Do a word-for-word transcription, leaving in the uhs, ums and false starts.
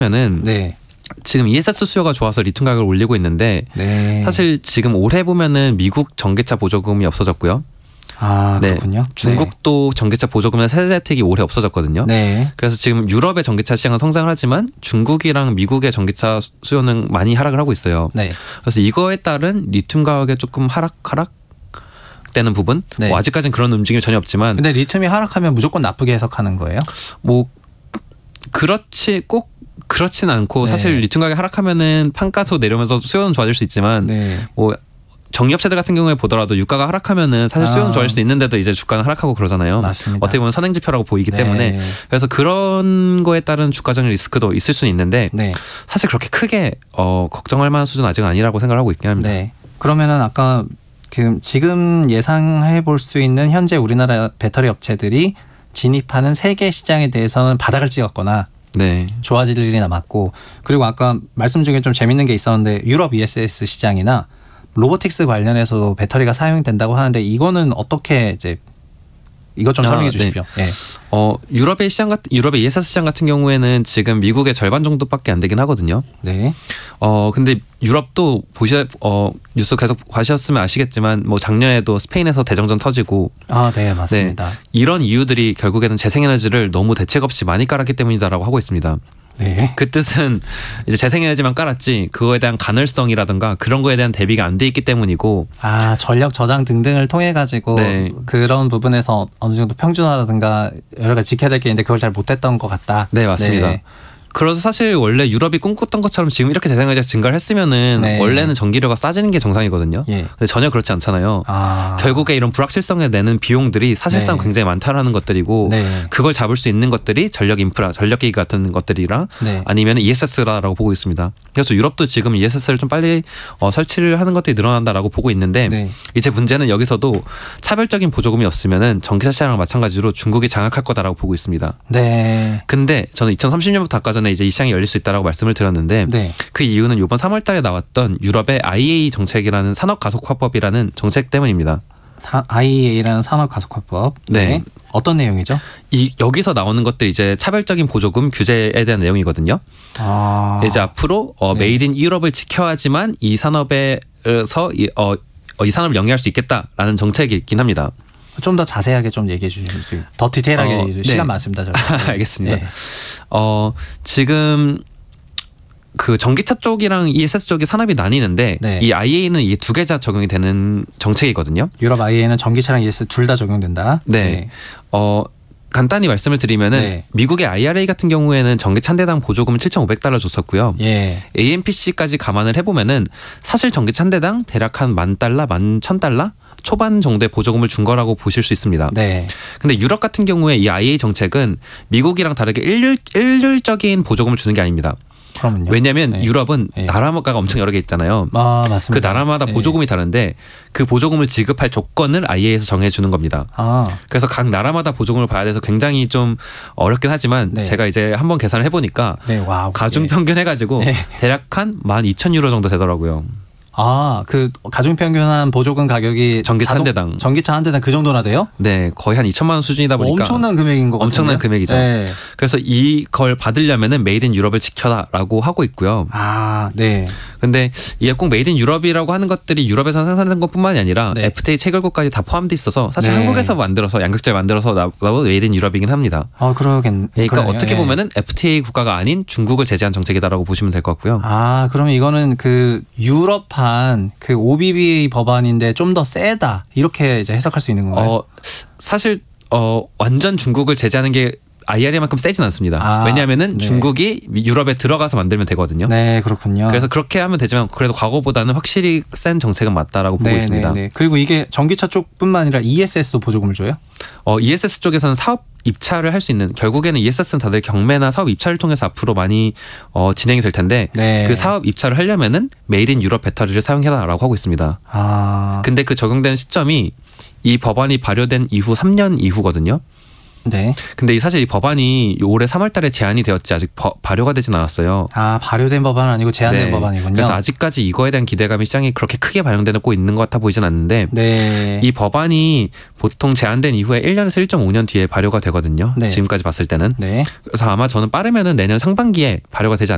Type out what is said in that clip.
면은 네. 지금 이에스에스 수요가 좋아서 리튬 가격을 올리고 있는데 네. 사실 지금 올해 보면은 미국 전기차 보조금이 없어졌고요. 아 그렇군요. 네. 중국도 전기차 보조금의 세제 혜택이 올해 없어졌거든요. 네. 그래서 지금 유럽의 전기차 시장은 성장을 하지만 중국이랑 미국의 전기차 수요는 많이 하락을 하고 있어요. 네. 그래서 이거에 따른 리튬 가격의 조금 하락 하락 되는 부분. 네. 뭐 아직까지는 그런 움직임이 전혀 없지만. 근데 리튬이 하락하면 무조건 나쁘게 해석하는 거예요? 뭐 그렇지 꼭 그렇진 않고 네. 사실 리튬 가격이 하락하면은 판가도 내려오면서 수요는 좋아질 수 있지만 네. 뭐 정리업체들 같은 경우에 보더라도 유가가 하락하면은 사실 수요는 아. 좋아질 수 있는데도 이제 주가는 하락하고 그러잖아요. 맞습니다. 어떻게 보면 선행지표라고 보이기 네. 때문에 그래서 그런 거에 따른 주가적인 리스크도 있을 수는 있는데 네. 사실 그렇게 크게 어, 걱정할 만한 수준은 아직은 아니라고 생각을 하고 있긴 합니다. 네. 그러면은 아까 그 지금 예상해 볼 수 있는 현재 우리나라 배터리 업체들이 진입하는 세계 시장에 대해서는 바닥을 찍었거나 네. 좋아질 일이 남았고, 그리고 아까 말씀 중에 좀 재밌는 게 있었는데 유럽 이에스에스 시장이나 로보틱스 관련해서도 배터리가 사용된다고 하는데 이거는 어떻게 이제 이것 좀 설명해 아, 주십시오. 네. 네. 어 유럽의 시장 같은 유럽의 이에스에스 시장 같은 경우에는 지금 미국의 절반 정도밖에 안 되긴 하거든요. 네. 어 근데 유럽도 보셔 어 뉴스 계속 봐셨으면 아시겠지만 뭐 작년에도 스페인에서 대정전 터지고 아, 네, 맞습니다. 네, 이런 이유들이 결국에는 재생에너지를 너무 대책 없이 많이 깔았기 때문이다라고 하고 있습니다. 네. 그 뜻은 이제 재생에너지만 깔았지 그거에 대한 가능성이라든가 그런 거에 대한 대비가 안 돼 있기 때문이고 아, 전력 저장 등등을 통해 가지고 네. 그런 부분에서 어느 정도 평준화라든가 여러 가지 지켜야 될 게 있는데 그걸 잘 못했던 것 같다. 네 맞습니다. 네. 그래서 사실 원래 유럽이 꿈꿨던 것처럼 지금 이렇게 재생에너지가 증가를 했으면은 네. 원래는 전기료가 싸지는 게 정상이거든요. 예. 근데 전혀 그렇지 않잖아요. 아. 결국에 이런 불확실성에 내는 비용들이 사실상 네. 굉장히 많다라는 것들이고 네. 그걸 잡을 수 있는 것들이 전력 인프라, 전력기기 같은 것들이라 네. 아니면 이에스에스라고 보고 있습니다. 그래서 유럽도 지금 이에스에스를 좀 빨리 어, 설치를 하는 것들이 늘어난다라고 보고 있는데 네. 이제 문제는 여기서도 차별적인 보조금이 없으면은 전기차 시장랑 마찬가지로 중국이 장악할 거다라고 보고 있습니다. 네. 근데 저는 이천삼십 년부터 아까 전에 이제 이 시장이 열릴 수 있다라고 말씀을 드렸는데 네. 그 이유는 이번 삼월 달에 나왔던 유럽의 아이이에이 정책이라는 산업 가속화법이라는 정책 때문입니다. 사, 아이이에이라는 산업 가속화법. 네. 네. 어떤 내용이죠? 이 여기서 나오는 것들이 이제 차별적인 보조금 규제에 대한 내용이거든요. 아. 이제 앞으로 어, 네. 메이드 인 유럽을 지켜야지만 이 산업에서 이, 어, 어, 이 산업을 영위할 수 있겠다라는 정책이 있긴 합니다. 좀 더 자세하게 좀 얘기해 주실 수, 더 디테일하게 어, 얘기해 주세요. 시간 네. 많습니다. 저희. 알겠습니다. 네. 어, 지금 그 전기차 쪽이랑 이에스에스 쪽이 산업이 나뉘는데 네. 이 아이이에이는 이게 두 개자 적용이 되는 정책이거든요. 유럽 아이이에이는 전기차랑 이에스에스 둘 다 적용된다. 네. 어, 간단히 말씀을 드리면은 네. 미국의 아이알에이 같은 경우에는 전기차 한 대당 보조금을 칠천오백 달러 줬었고요. 예. 에이엠피씨까지 감안을 해보면은 사실 전기차 한 대당 대략 한 만 달러, 만 천 달러 초반 정도의 보조금을 준 거라고 보실 수 있습니다. 네. 근데 유럽 같은 경우에 이 아이이에이 정책은 미국이랑 다르게 일률, 일률적인 보조금을 주는 게 아닙니다. 그러면요. 왜냐하면 네. 유럽은 네. 나라가 엄청 여러 개 있잖아요. 아, 그 맞습니다. 나라마다 네. 보조금이 다른데 그 보조금을 지급할 조건을 아이이에이에서 정해주는 겁니다. 아. 그래서 각 나라마다 보조금을 봐야 돼서 굉장히 좀 어렵긴 하지만 네. 제가 이제 한번 계산을 해보니까 네, 와우. 가중 예. 평균 해가지고 네. 대략 한 만 이천 유로 정도 되더라고요. 아, 그 가중 평균한 보조금 가격이 전기차 한 자동- 대당. 전기차 한 대당 그 정도나 돼요? 네, 거의 한 이천만 원 수준이다 보니까 엄청난 금액인 것 같아요. 엄청난 금액이죠. 네. 그래서 이걸 받으려면은 메이드 인 유럽을 지켜라라고 하고 있고요. 아, 네. 근데 이게 꼭 메이드 인 유럽이라고 하는 것들이 유럽에서 생산된 것뿐만이 아니라 네. 에프티에이 체결국까지 다 포함돼 있어서 사실 네. 한국에서 만들어서 양극재 만들어서 나온 메이드 인 유럽이긴 합니다. 아, 그러겠. 그러니까 그러네요. 어떻게 예. 보면은 에프티에이 국가가 아닌 중국을 제재한 정책이다라고 보시면 될 것 같고요. 아, 그러면 이거는 그 유럽판 그 오비비에이 법안인데 좀 더 세다 이렇게 이제 해석할 수 있는 건가요? 어, 사실 어, 완전 중국을 제재하는 게 아이알에이만큼 세진 않습니다. 아, 왜냐하면은 네. 중국이 유럽에 들어가서 만들면 되거든요. 네, 그렇군요. 그래서 그렇게 하면 되지만 그래도 과거보다는 확실히 센 정책은 맞다라고 보고 네, 있습니다. 네, 네. 그리고 이게 전기차 쪽뿐만 아니라 이에스에스도 보조금을 줘요? 어, 이에스에스 쪽에서는 사업 입찰을 할 수 있는 결국에는 이에스에스는 다들 경매나 사업 입찰을 통해서 앞으로 많이 어, 진행이 될 텐데 네. 그 사업 입찰을 하려면은 메이드 인 유럽 배터리를 사용해라라고 하고 있습니다. 아, 근데 그 적용되는 시점이 이 법안이 발효된 이후 삼 년 이후거든요. 네. 근데 이 사실 이 법안이 올해 삼월 달에 제안이 되었지 아직 버, 발효가 되진 않았어요. 아, 발효된 법안은 아니고 제한된 네. 법안이군요. 그래서 아직까지 이거에 대한 기대감이 시장에 그렇게 크게 반영되고 있는 것 같아 보이진 않는데 네. 이 법안이 보통 제안된 이후에 일 년에서 일 점 오 년 뒤에 발효가 되거든요. 네. 지금까지 봤을 때는. 네. 그래서 아마 저는 빠르면은 내년 상반기에 발효가 되지 않을까.